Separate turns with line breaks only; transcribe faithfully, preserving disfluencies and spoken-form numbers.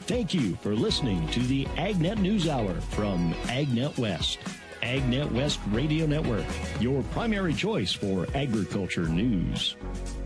Thank you for listening to the AgNet News Hour from AgNet West. AgNet West Radio Network, your primary choice for agriculture news.